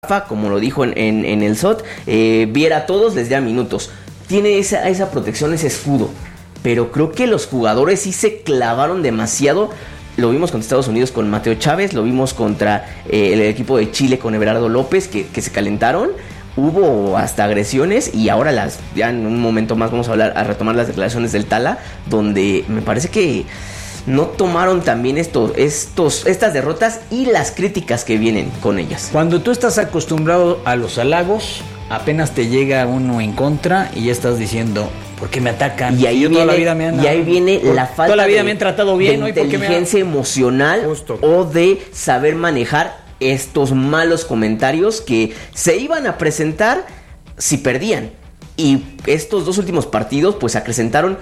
Rafa, como lo dijo en el SOT, viera a todos, les da minutos. Tiene esa protección, ese escudo. Pero creo que los jugadores sí se clavaron demasiado. Lo vimos contra Estados Unidos con Mateo Chávez, lo vimos contra el equipo de Chile con Everardo López, que se calentaron. Hubo hasta agresiones y ahora ya en un momento más vamos a retomar las declaraciones del Tala, donde me parece que no tomaron también estas derrotas y las críticas que vienen con ellas. Cuando tú estás acostumbrado a los halagos, apenas te llega uno en contra y ya estás diciendo, ¿por qué me atacan? Y ahí viene la falta toda la vida me han tratado bien, de inteligencia emocional. Justo. O de saber manejar estos malos comentarios que se iban a presentar si perdían. Y estos dos últimos partidos pues acrecentaron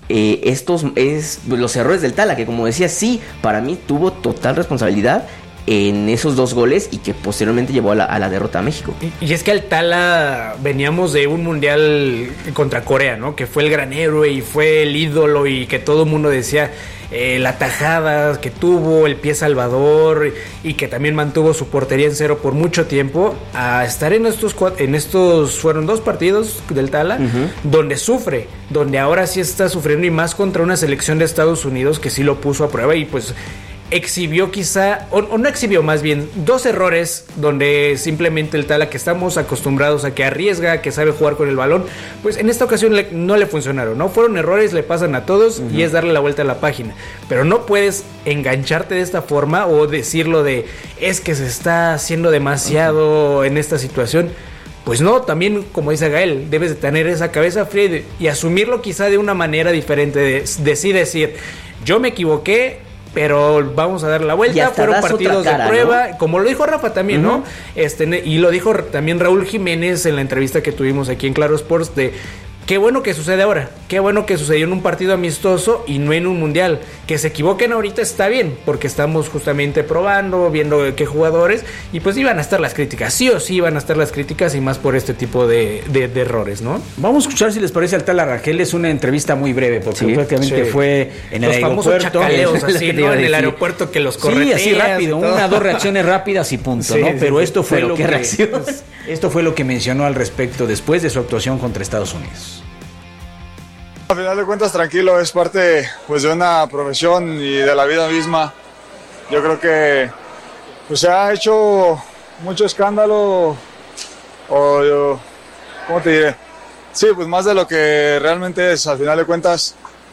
los errores del Tala, que como decía, sí, para mí tuvo total responsabilidad en esos 2 goles y que posteriormente llevó a la derrota a México. Y es que al Tala veníamos de un mundial contra Corea, ¿no? Que fue el gran héroe y fue el ídolo y que todo el mundo decía la tajada que tuvo, el pie salvador y que también mantuvo su portería en 0 por mucho tiempo, a estar en estos fueron 2 partidos del Tala, donde sufre, donde ahora sí está sufriendo y más contra una selección de Estados Unidos que sí lo puso a prueba y pues exhibió quizá, o no exhibió, más bien 2 errores donde simplemente el Tala, que estamos acostumbrados a que arriesga, que sabe jugar con el balón, pues en esta ocasión no le funcionaron, ¿no? Fueron errores, le pasan a todos y es darle la vuelta a la página, pero no puedes engancharte de esta forma o decirlo de, es que se está haciendo demasiado en esta situación. Pues no, también como dice Gael, debes de tener esa cabeza fría y asumirlo quizá de una manera diferente, de sí decir, yo me equivoqué, pero vamos a dar la vuelta. Fueron partidos de prueba, ¿no? Como lo dijo Rafa también, ¿no? Y lo dijo también Raúl Jiménez en la entrevista que tuvimos aquí en Claro Sports, de qué bueno que sucede ahora, qué bueno que sucedió en un partido amistoso y no en un mundial. Que se equivoquen ahorita está bien, porque estamos justamente probando, viendo qué jugadores, y pues iban a estar las críticas, sí o sí iban a estar las críticas, y más por este tipo de errores, ¿no? Vamos a escuchar, si les parece, al Tala Rangel. Es una entrevista muy breve, porque prácticamente fue en el aeropuerto. Los famosos chacaleos, así, ¿no? En el aeropuerto que los correteas. Sí, así rápido, 1 o 2 reacciones rápidas y punto, sí, ¿no? Pero esto fue esto fue lo que mencionó al respecto después de su actuación contra Estados Unidos. Al final de cuentas, tranquilo, es parte pues de una profesión y de la vida misma. Yo creo que pues, se ha hecho mucho escándalo, ¿cómo te diré? Sí, pues más de lo que realmente es. Al final de cuentas,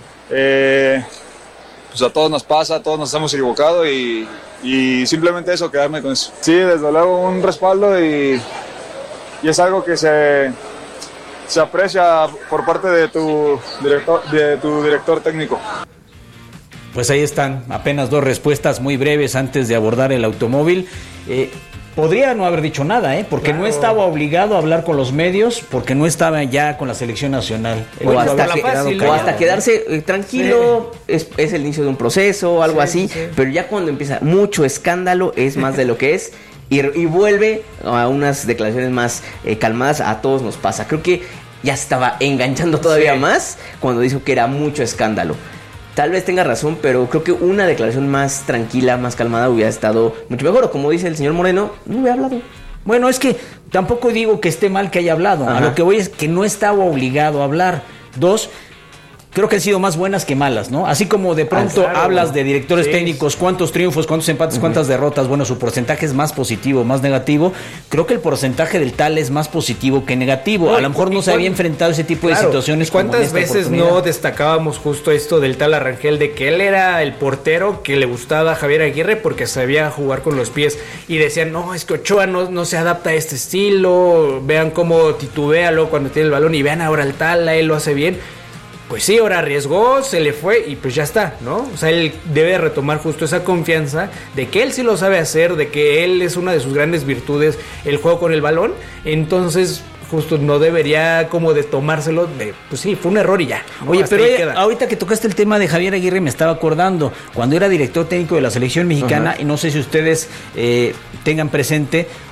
pues a todos nos pasa, a todos nos hemos equivocado y simplemente eso, quedarme con eso. Sí, desde luego un respaldo y es algo que se aprecia por parte de tu director técnico. Pues ahí están, apenas 2 respuestas muy breves antes de abordar el automóvil. Podría no haber dicho nada, porque claro, no estaba obligado a hablar con los medios, porque no estaba ya con la selección nacional. O hasta quedarse tranquilo, sí. es el inicio de un proceso, algo así, sí. Pero ya cuando empieza mucho escándalo, es más de lo que es. Y vuelve a unas declaraciones más calmadas. A todos nos pasa. Creo que ya estaba enganchando todavía más cuando dijo que era mucho escándalo. Tal vez tenga razón, pero creo que una declaración más tranquila, más calmada hubiera estado mucho mejor. O como dice el señor Moreno, no hubiera hablado. Bueno, es que tampoco digo que esté mal que haya hablado. Ajá. A lo que voy es que no estaba obligado a hablar. 2, creo que han sido más buenas que malas, ¿no? Así como de pronto hablas de directores técnicos, cuántos triunfos, cuántos empates, cuántas derrotas, bueno, su porcentaje es más positivo, más negativo. Creo que el porcentaje del Tala es más positivo que negativo. A lo mejor no se había enfrentado a ese tipo de situaciones. ¿Cuántas veces no destacábamos justo esto del Tala Rangel, de que él era el portero que le gustaba a Javier Aguirre porque sabía jugar con los pies? Y decían, no, es que Ochoa no se adapta a este estilo, vean cómo titubea luego cuando tiene el balón, y vean ahora el Tala, él lo hace bien. Pues sí, ahora arriesgó, se le fue y pues ya está, ¿no? O sea, él debe retomar justo esa confianza de que él sí lo sabe hacer, de que él es una de sus grandes virtudes, el juego con el balón. Entonces, justo no debería como de tomárselo de, pues sí, fue un error y ya. Oye, pero ahorita que tocaste el tema de Javier Aguirre, me estaba acordando, cuando era director técnico de la selección mexicana, y no sé si ustedes tengan presente,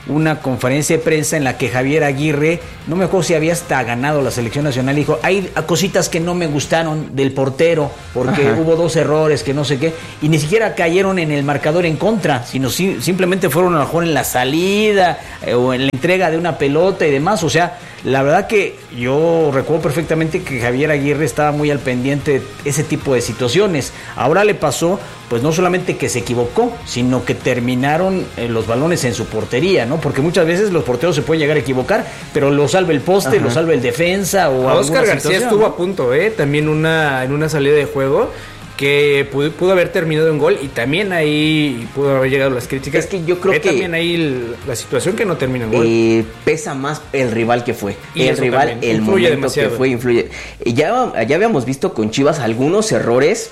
una conferencia de prensa en la que Javier Aguirre, no me acuerdo si había hasta ganado la selección nacional, dijo, hay cositas que no me gustaron del portero, porque hubo 2 errores, que no sé qué, y ni siquiera cayeron en el marcador en contra, sino simplemente fueron a lo mejor en la salida o en la entrega de una pelota y demás. O sea, la verdad que yo recuerdo perfectamente que Javier Aguirre estaba muy al pendiente de ese tipo de situaciones. Ahora le pasó, pues no solamente que se equivocó, sino que terminaron los balones en su portería, ¿no? Porque muchas veces los porteros se pueden llegar a equivocar, pero lo salva el poste, lo salva el defensa o a Oscar García situación, estuvo ¿no? a punto, también en una salida de juego que pudo haber terminado en gol, y también ahí pudo haber llegado las críticas. Es que yo creo que también ahí la situación que no termina en gol. Pesa más el rival que fue. Y el rival, también el influye momento demasiado. que fue, influye. Ya habíamos visto con Chivas algunos errores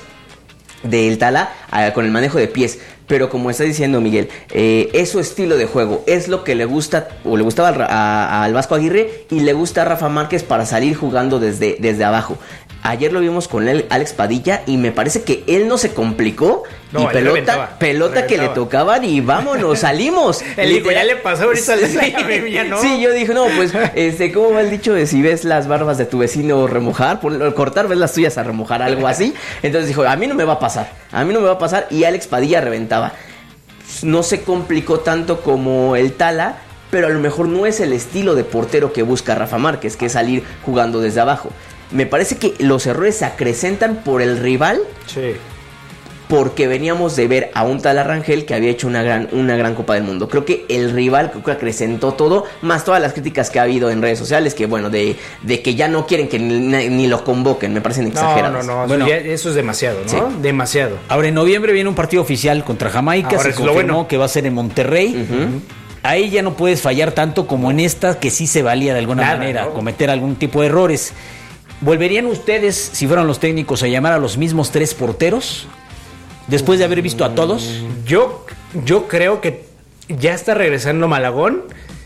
del Tala con el manejo de pies, pero como está diciendo Miguel, es su estilo de juego, es lo que le gusta o le gustaba al Vasco Aguirre, y le gusta a Rafa Márquez para salir jugando desde abajo. Ayer lo vimos con Alex Padilla y me parece que él no se complicó, y pelota que le tocaban y vámonos, salimos. El hijo ya le pasó ahorita ya no. Sí, yo dije, no, pues, ¿cómo va el dicho de si ves las barbas de tu vecino remojar, cortar, ves las tuyas a remojar, algo así? Entonces dijo, a mí no me va a pasar, y Alex Padilla reventaba. No se complicó tanto como el Tala, pero a lo mejor no es el estilo de portero que busca Rafa Márquez, que es salir jugando desde abajo. Me parece que los errores se acrecentan por el rival. Sí. Porque veníamos de ver a un Tala Rangel que había hecho una gran Copa del Mundo. Creo que el rival acrecentó todo, más todas las críticas que ha habido en redes sociales, que bueno, de que ya no quieren que ni lo convoquen, me parecen exageradas. No, bueno, eso es demasiado, ¿no? Sí. Demasiado. Ahora en noviembre viene un partido oficial contra Jamaica, Ahora se confirmó que va a ser en Monterrey. Ahí ya no puedes fallar tanto como en esta, que sí se valía de alguna manera, ¿no? Cometer algún tipo de errores. ¿Volverían ustedes, si fueran los técnicos, a llamar a los mismos 3 porteros? Después de haber visto a todos. Yo creo que ya está regresando Malagón,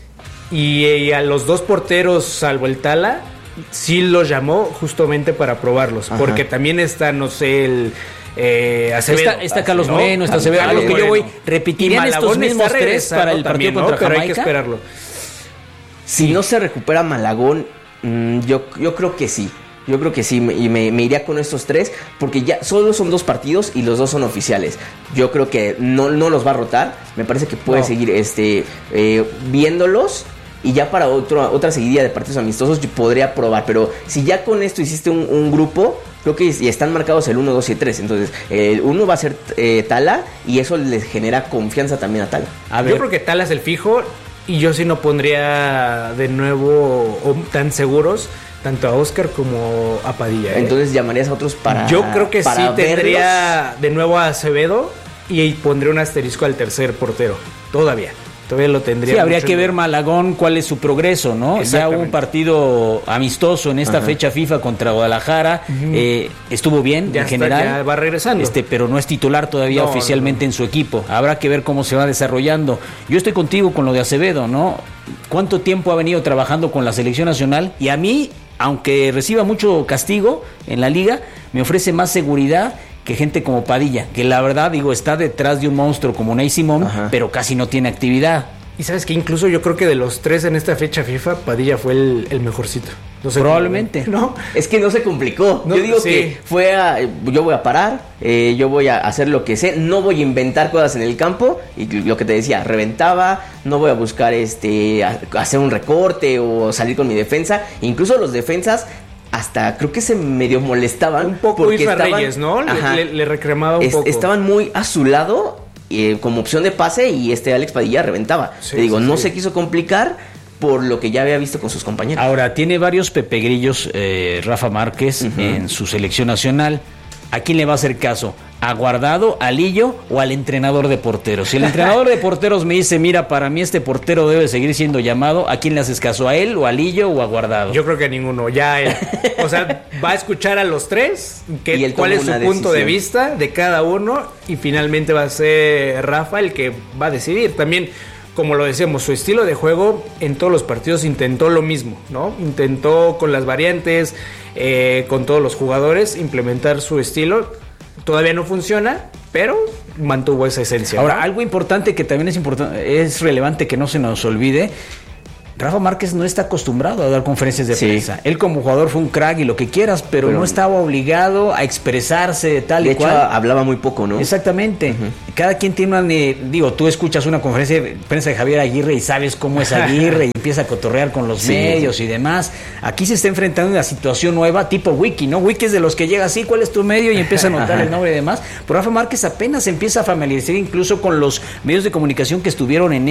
y a los 2 porteros, salvo el Tala, sí los llamó justamente para probarlos. Ajá. Porque también está, no sé, el Acevedo. Está Carlos Moreno, está Acevedo. A lo que yo voy, repetirían estos mismos 3 para el partido contra Jamaica. Pero hay que esperarlo. Si no se recupera Malagón, yo creo que sí. Yo creo que sí, y me iría con estos 3, porque ya solo son 2 partidos y los 2 son oficiales. Yo creo que no los va a rotar. Me parece que puede seguir viéndolos, y ya para otra seguidilla de partidos amistosos yo podría probar. Pero si ya con esto hiciste un grupo, creo que y están marcados el 1, 2 y 3. Entonces, el 1 va a ser Tala, y eso les genera confianza también a Tala. Yo creo que Tala es el fijo, y yo sí no pondría de nuevo tan seguros tanto a Oscar como a Padilla. Entonces llamarías a otros para. Yo creo que para sí verlos. Tendría de nuevo a Acevedo, y pondría un asterisco al tercer portero. Todavía lo tendría. Sí, habría que ver Malagón cuál es su progreso, ¿no? Ya hubo un partido amistoso en esta fecha FIFA contra Guadalajara. Estuvo bien ya en general. Ya va regresando. Pero no es titular todavía oficialmente en su equipo. Habrá que ver cómo se va desarrollando. Yo estoy contigo con lo de Acevedo, ¿no? ¿Cuánto tiempo ha venido trabajando con la selección nacional? Y a mí, aunque reciba mucho castigo en la liga, me ofrece más seguridad que gente como Padilla, que la verdad, está detrás de un monstruo como Unai Simón, pero casi no tiene actividad. Y sabes que incluso yo creo que de los 3 en esta fecha FIFA, Padilla fue el mejorcito. No sé, probablemente. ¿No? Es que no se complicó. No, yo digo que yo voy a parar, yo voy a hacer lo que sé, no voy a inventar cosas en el campo, y lo que te decía, reventaba, no voy a buscar hacer un recorte o salir con mi defensa. Incluso los defensas hasta creo que se medio molestaban. Un poco Isra Reyes, ¿no? Le reclamaba un poco. Estaban muy a su lado como opción de pase, y Alex Padilla reventaba. Te digo, no se quiso complicar por lo que ya había visto con sus compañeros. Ahora, tiene varios pepegrillos Rafa Márquez en su selección nacional. ¿A quién le va a hacer caso? ¿A Guardado, a Lillo o al entrenador de porteros? Si el entrenador de porteros me dice, mira, para mí este portero debe seguir siendo llamado, ¿a quién le haces caso? ¿A él o a Lillo o a Guardado? Yo creo que a ninguno, ya él. O sea, va a escuchar a los 3, cuál es su punto de vista de cada uno, y finalmente va a ser Rafa el que va a decidir. También, como lo decíamos, su estilo de juego en todos los partidos intentó lo mismo, ¿no? Intentó con las variantes, con todos los jugadores, implementar su estilo. Todavía no funciona, pero mantuvo esa esencia. Ahora, ¿no? algo importante que también es relevante que no se nos olvide. Rafa Márquez no está acostumbrado a dar conferencias de prensa. Él como jugador fue un crack y lo que quieras, pero no estaba obligado a expresarse de tal y cual. De hecho, hablaba muy poco, ¿no? Exactamente. Cada quien tiene tú escuchas una conferencia de prensa de Javier Aguirre y sabes cómo es Aguirre y empieza a cotorrear con los medios y demás. Aquí se está enfrentando una situación nueva tipo Wiki, ¿no? Wiki es de los que llega así, ¿cuál es tu medio? Y empieza a anotar el nombre y demás. Pero Rafa Márquez apenas empieza a familiarizar incluso con los medios de comunicación que estuvieron en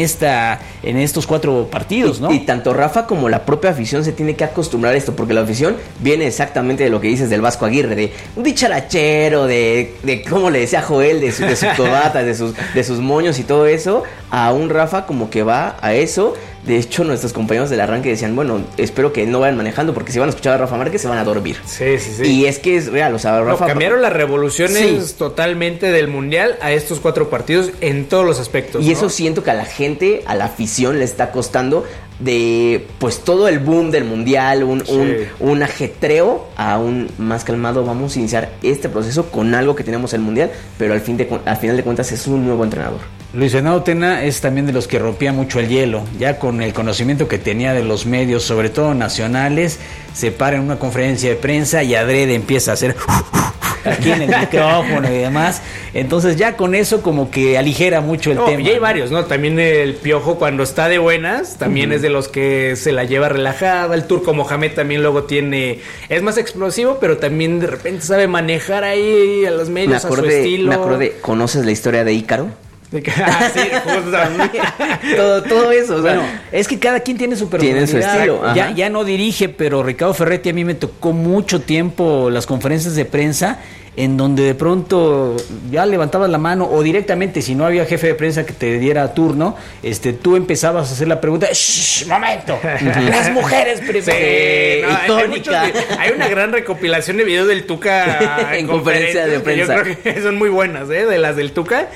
estos 4 partidos, ¿no? Y tanto Rafa como la propia afición se tiene que acostumbrar a esto, porque la afición viene exactamente de lo que dices del Vasco Aguirre, de un dicharachero, de cómo le decía Joel, de su cobata, de sus moños y todo eso, a un Rafa como que va a eso. De hecho, nuestros compañeros del arranque decían, bueno, espero que no vayan manejando, porque si van a escuchar a Rafa Márquez se van a dormir. Sí. Y es que es real, o sea, Rafa... cambiaron las revoluciones totalmente del Mundial a estos 4 partidos en todos los aspectos. Y eso siento que a la gente, a la afición le está costando de, pues, todo el boom del Mundial, un ajetreo a un más calmado. Vamos a iniciar este proceso con algo que tenemos en el Mundial, pero al final de cuentas es un nuevo entrenador. Luis Fernando Tena es también de los que rompía mucho el hielo, ya con el conocimiento que tenía de los medios, sobre todo nacionales, se para en una conferencia de prensa y adrede empieza a hacer aquí en el micrófono y demás. Entonces ya con eso como que aligera mucho el tema. Y hay varios, ¿no? También el Piojo cuando está de buenas, también es de los que se la lleva relajada. El Turco Mohamed también luego es más explosivo, pero también de repente sabe manejar ahí a los medios a su estilo. Me acordé, ¿conoces la historia de Ícaro? Sí, justamente. todo eso, o sea, bueno, es que cada quien tiene su personalidad, tiene su estilo. Ya no dirige, pero Ricardo Ferretti a mí me tocó mucho tiempo las conferencias de prensa en donde de pronto ya levantabas la mano o directamente, si no había jefe de prensa que te diera turno, tú empezabas a hacer la pregunta. ¡Shh! ¡Momento! Las mujeres primero. Icónica. Hay una gran recopilación de videos del Tuca en conferencia de prensa. Yo creo que son muy buenas, de las del Tuca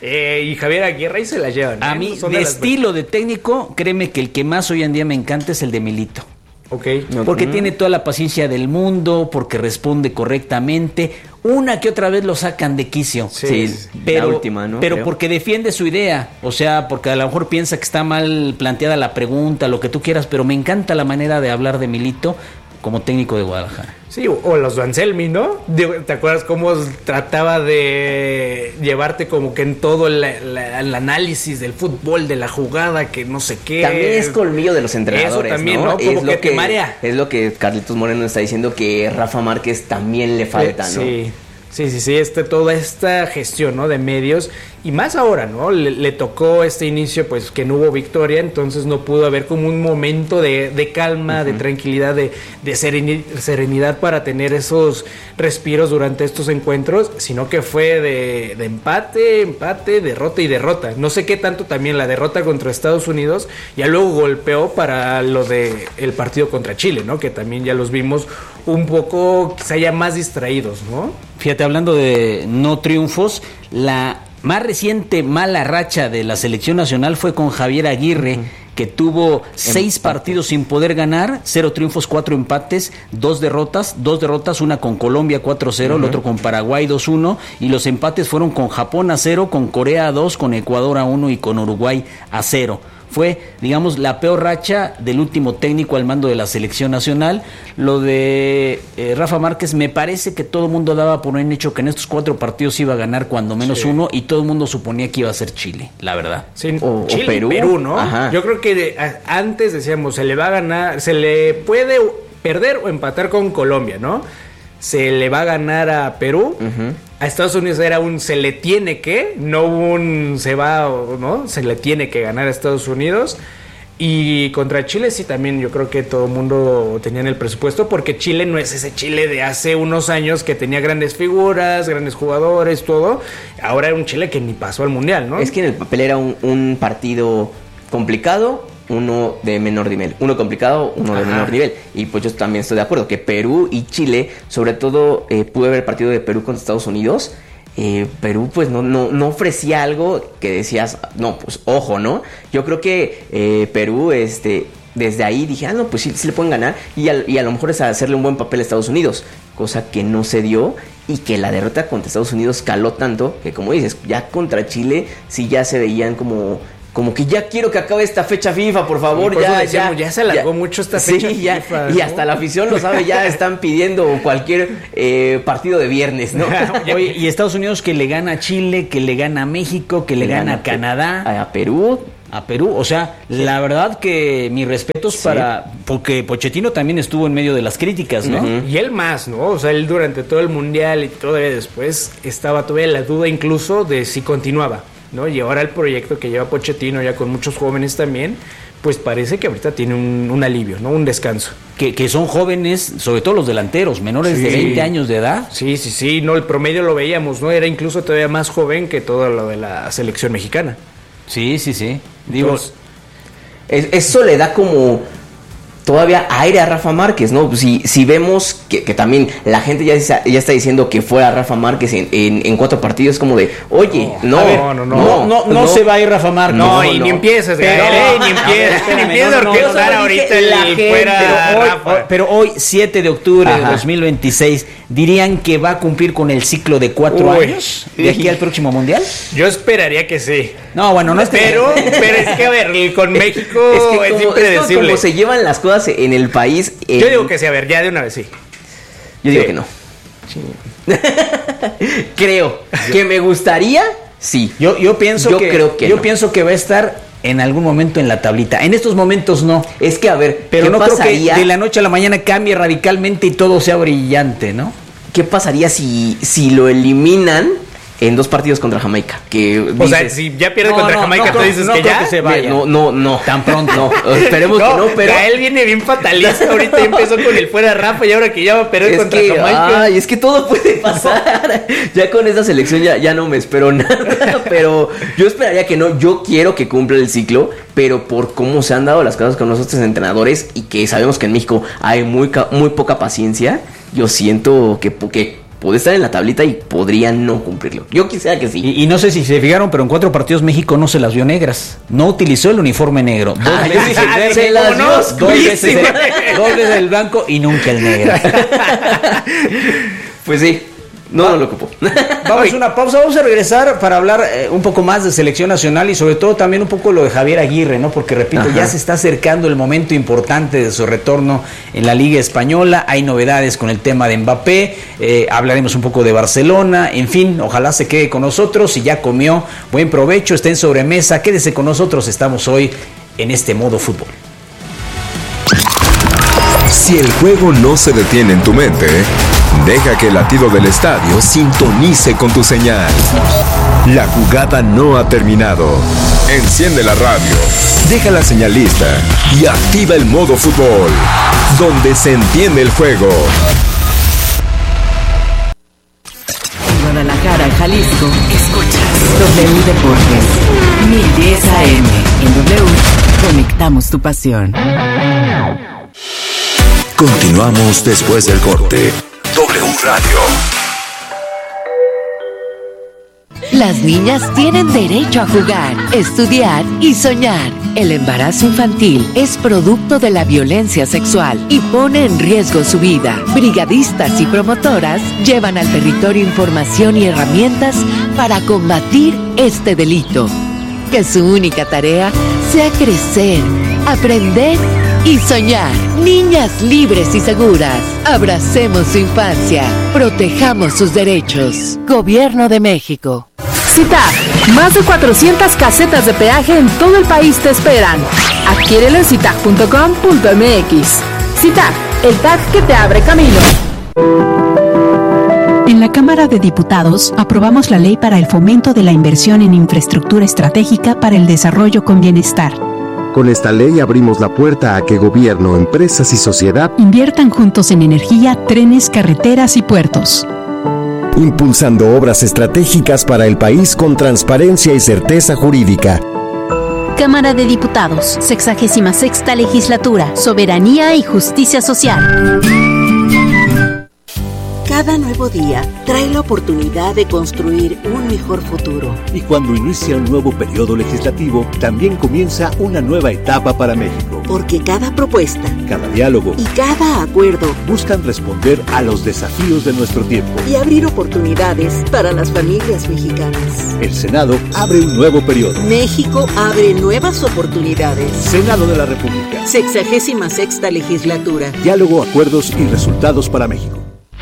y Javier Aguirre, y se las llevan. A mí, de estilo de técnico, créeme que el que más hoy en día me encanta es el de Milito. Porque tiene toda la paciencia del mundo, porque responde correctamente. Una que otra vez lo sacan de quicio. Sí, pero, la última, ¿no? Pero Creo. porque defiende su idea. O sea, porque a lo mejor piensa que está mal planteada la pregunta, lo que tú quieras, pero me encanta la manera de hablar de Milito como técnico de Guadalajara. Sí, o los de Anselmi, ¿no? ¿Te acuerdas cómo trataba de llevarte como que en todo el análisis del fútbol, de la jugada, que no sé qué? También es colmillo de los entrenadores, eso también, ¿no? Como que te marea. Es lo que Carlitos Moreno está diciendo, que Rafa Márquez también le falta, ¿no? Sí, toda esta gestión, ¿no? De medios, y más ahora, ¿no? Le tocó este inicio, pues, que no hubo victoria, entonces no pudo haber como un momento de calma, de tranquilidad, de serenidad para tener esos respiros durante estos encuentros, sino que fue de empate, derrota y derrota. No sé qué tanto también la derrota contra Estados Unidos, ya luego golpeó para lo de el partido contra Chile, ¿no? Que también ya los vimos un poco, quizá ya más distraídos, ¿no? Fíjate, hablando de no triunfos, la más reciente mala racha de la selección nacional fue con Javier Aguirre, que tuvo 6 partidos sin poder ganar, 0 triunfos, 4 empates, 2 derrotas, una con Colombia 4-0, el otro con Paraguay 2-1, y los empates fueron con Japón 0, con Corea 2, con Ecuador 1 y con Uruguay 0. Fue, digamos, la peor racha del último técnico al mando de la selección nacional. Lo de Rafa Márquez, me parece que todo el mundo daba por un hecho que en estos 4 partidos iba a ganar cuando menos uno, y todo el mundo suponía que iba a ser Chile, la verdad. Sí, o Chile, Perú, ¿no? Ajá. Yo creo que antes decíamos, se le va a ganar, se le puede perder o empatar con Colombia, ¿no? Se le va a ganar a Perú. A Estados Unidos era un se le tiene que, no un se va o no, se le tiene que ganar a Estados Unidos. Y contra Chile sí, también yo creo que todo el mundo tenía en el presupuesto, porque Chile no es ese Chile de hace unos años que tenía grandes figuras, grandes jugadores, todo. Ahora era un Chile que ni pasó al Mundial, ¿no? Es que en el papel era un partido complicado, uno de menor nivel, uno complicado, uno de menor nivel. Y pues yo también estoy de acuerdo que Perú y Chile, sobre todo pude ver el partido de Perú contra Estados Unidos. Perú pues no ofrecía algo que decías, no, pues ojo, ¿no? Yo creo que Perú desde ahí dije, pues sí le pueden ganar, y a lo mejor es hacerle un buen papel a Estados Unidos, cosa que no se dio. y que la derrota contra Estados Unidos caló tanto que, como dices, ya contra Chile sí ya se veían como que ya quiero que acabe esta fecha FIFA, por favor. Por ya se alargó mucho esta fecha FIFA. Y hasta la afición lo sabe, ya están pidiendo cualquier partido de viernes, ¿no? Oye, y Estados Unidos que le gana a Chile, que le gana a México, que le gana a Canadá. A Perú. O sea, la verdad que mis respetos porque Pochettino también estuvo en medio de las críticas, ¿no? Uh-huh. Y él más, ¿no? O sea, él durante todo el Mundial y todavía después estaba todavía la duda incluso de si continuaba, ¿no? Y ahora el proyecto que lleva Pochettino ya con muchos jóvenes también, pues parece que ahorita tiene un alivio, ¿no? Un descanso. Que son jóvenes, sobre todo los delanteros, menores de 20 años de edad. Sí, no, el promedio lo veíamos, ¿no? Era incluso todavía más joven que todo lo de la selección mexicana. Sí. Digo, entonces, eso le da como todavía aire a Rafa Márquez, ¿no? Si vemos que también la gente ya está diciendo que fuera Rafa Márquez en 4 partidos, como de, oye, no se va a ir Rafa Márquez. Ni empieces, ni empieces a orquestar ahorita el fuera Rafa. Pero hoy, 7 de octubre de 2026, ¿dirían que va a cumplir con el ciclo de 4 años de aquí al próximo Mundial? Yo esperaría que sí. No, bueno, no es pero es que, a ver, con México es impredecible. Como se llevan las cosas en el país. Yo digo que sí, a ver, ya de una vez sí. Yo digo que no. Sí. Creo que me gustaría, sí. Yo pienso que va a estar en algún momento en la tablita. En estos momentos no. Es que, a ver, pero no creo que de la noche a la mañana cambie radicalmente y todo sea brillante, ¿no? ¿Qué pasaría si lo eliminan en 2 partidos contra Jamaica? O sea, si ya pierde contra Jamaica, tú dices que ya. Que se vaya. No. Tan pronto. No, esperemos que no, pero. Él viene bien fatalista. Ahorita ya empezó con el fuera Rafa y ahora que ya va a perder contra Jamaica. Ay, es que todo puede pasar. Ya con esa selección ya no me espero nada. Pero yo esperaría que no. Yo quiero que cumpla el ciclo, pero por cómo se han dado las cosas con nosotros entrenadores y que sabemos que en México hay muy poca paciencia, yo siento que puede estar en la tablita y podría no cumplirlo. Yo quisiera que sí. Y no sé si se fijaron, pero en 4 partidos México no se las vio negras. No utilizó el uniforme negro. 2 veces el verde, 2 veces el blanco y nunca el negro. Pues sí. No lo ocupó. Vamos a una pausa, vamos a regresar para hablar un poco más de selección nacional y sobre todo también un poco lo de Javier Aguirre, ¿no? Porque repito, ya se está acercando el momento importante de su retorno en la Liga Española. Hay novedades con el tema de Mbappé, hablaremos un poco de Barcelona, en fin, ojalá se quede con nosotros. Si ya comió, buen provecho, esté en sobremesa, quédese con nosotros, estamos hoy en este modo fútbol. Si el juego no se detiene en tu mente, deja que el latido del estadio sintonice con tu señal. La jugada no ha terminado. Enciende la radio, deja la señal lista y activa el modo fútbol, donde se entiende el juego. En Guadalajara, Jalisco, escuchas W Deportes 1010 AM. En W, conectamos tu pasión. Continuamos después del corte. W Radio. Las niñas tienen derecho a jugar, estudiar y soñar. El embarazo infantil es producto de la violencia sexual y pone en riesgo su vida. Brigadistas y promotoras llevan al territorio información y herramientas para combatir este delito. Que su única tarea sea crecer, aprender y soñar. Niñas libres y seguras. Abracemos su infancia. Protejamos sus derechos. Gobierno de México. CITAG. Más de 400 casetas de peaje en todo el país te esperan. Adquiérelo en citag.com.mx. CITAG, el TAG que te abre camino. En la Cámara de Diputados aprobamos la ley para el fomento de la inversión en infraestructura estratégica para el desarrollo con bienestar. Con esta ley abrimos la puerta a que gobierno, empresas y sociedad inviertan juntos en energía, trenes, carreteras y puertos. Impulsando obras estratégicas para el país con transparencia y certeza jurídica. Cámara de Diputados, 66ª Legislatura, Soberanía y Justicia Social. Cada nuevo día trae la oportunidad de construir un mejor futuro. Y cuando inicia un nuevo periodo legislativo, también comienza una nueva etapa para México. Porque cada propuesta, cada diálogo y cada acuerdo buscan responder a los desafíos de nuestro tiempo y abrir oportunidades para las familias mexicanas. El Senado abre un nuevo periodo. México abre nuevas oportunidades. Senado de la República. 66ª legislatura. Diálogo, acuerdos y resultados para México.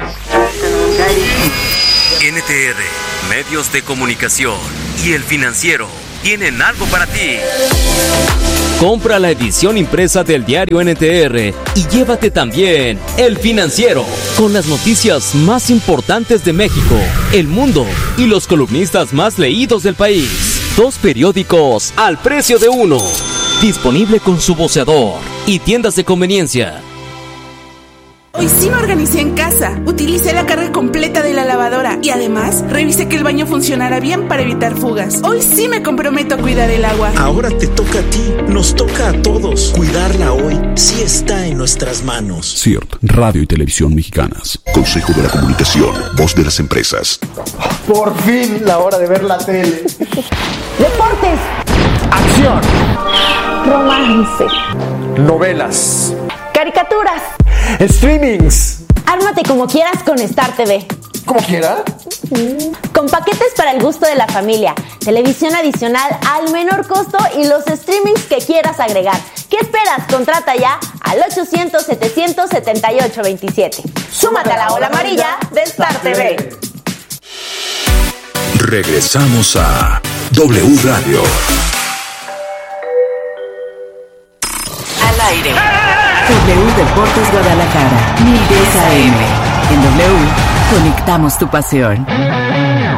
NTR, Medios de Comunicación y El Financiero tienen algo para ti. Compra la edición impresa del diario NTR y llévate también El Financiero, con las noticias más importantes de México, el mundo y los columnistas más leídos del país. 2 periódicos al precio de uno. Disponible con su voceador y tiendas de conveniencia. Hoy sí me organicé en casa. Utilicé la carga completa de la lavadora y además revisé que el baño funcionara bien para evitar fugas. Hoy sí me comprometo a cuidar el agua. Ahora te toca a ti, nos toca a todos. Cuidarla hoy sí está en nuestras manos. CIRT, Radio y Televisión Mexicanas. Consejo de la Comunicación, voz de las empresas. Por fin la hora de ver la tele. Deportes. Acción. Romance. Novelas. Caricaturas. Streamings. Ármate como quieras con Star TV. ¿Como quiera? Con paquetes para el gusto de la familia, televisión adicional al menor costo y los streamings que quieras agregar. ¿Qué esperas? Contrata ya al 800-700-7827. Súmate a la ola amarilla de Star TV. Regresamos a W Radio. Al aire. W Deportes Guadalajara, 1010 AM. En W, conectamos tu pasión.